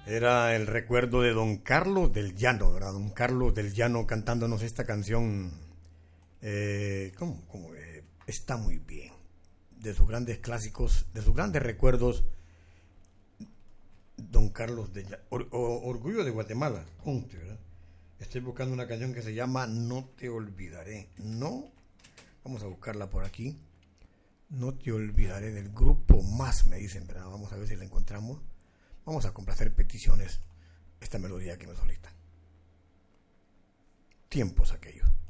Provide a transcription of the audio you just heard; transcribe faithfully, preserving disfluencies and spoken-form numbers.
Era el recuerdo de don Carlos del Llano, ¿verdad? Don Carlos del Llano cantándonos esta canción. Eh, ¿Cómo? ¿Cómo? Eh, está muy bien. De sus grandes clásicos, de sus grandes recuerdos. Don Carlos del Llano. Or, or, Orgullo de Guatemala. Junte, ¿verdad? Estoy buscando una canción que se llama No te olvidaré. No. Vamos a buscarla por aquí. No te olvidaré, del grupo Más, me dicen, ¿verdad? Vamos a ver si la encontramos. Vamos a complacer peticiones, esta melodía que me solicitan. Tiempos aquellos.